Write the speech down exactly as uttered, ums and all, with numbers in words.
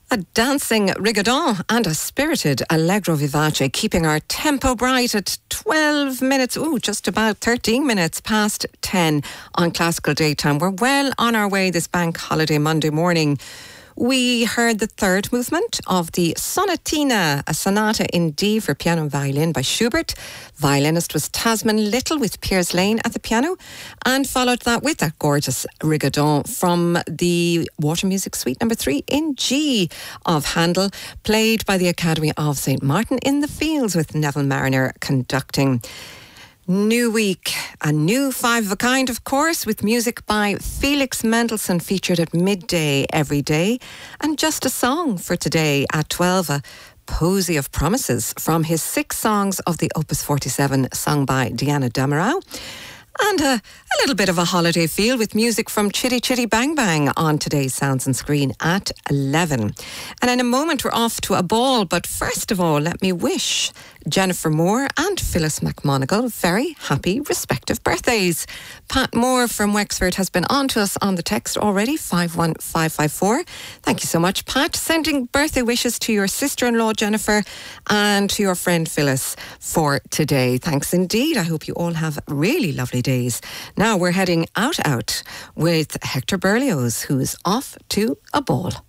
A dancing rigodon and a spirited allegro vivace, keeping our tempo bright at twelve minutes, ooh, just about thirteen minutes past ten on Classical Daytime. We're well on our way this bank holiday Monday morning. We heard the third movement of the Sonatina, a sonata in D for piano and violin by Schubert. Violinist was Tasman Little with Piers Lane at the piano, and followed that with that gorgeous rigodon from the Water Music Suite number three in G of Handel, played by the Academy of Saint Martin in the Fields with Neville Mariner conducting. New week, a new five of a kind, of course, with music by Felix Mendelssohn featured at midday every day. And just a song for today at twelve, a Posy of Promises from his six songs of the Opus forty-seven, sung by Diana Damarau. And a, a little bit of a holiday feel with music from Chitty Chitty Bang Bang on today's Sounds and Screen at eleven. And in a moment we're off to a ball, but first of all let me wish Jennifer Moore and Phyllis McMonigal very happy respective birthdays. Pat Moore from Wexford has been on to us on the text already, five one five five four. Thank you so much, Pat. Sending birthday wishes to your sister-in-law Jennifer and to your friend Phyllis for today. Thanks indeed. I hope you all have really lovely days. Now we're heading out out with Hector Berlioz, who's off to a ball.